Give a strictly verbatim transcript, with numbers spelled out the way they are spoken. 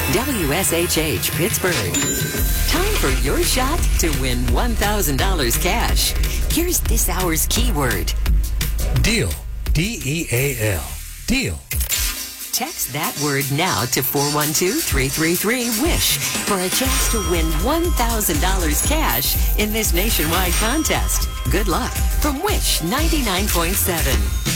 W S H H Pittsburgh. Time for your shot to win one thousand dollars cash. Here's this hour's keyword. Deal. D E A L. Deal. Text that word now to four one two, three three three, WISH for a chance to win one thousand dollars cash in this nationwide contest. Good luck from Wish ninety-nine point seven.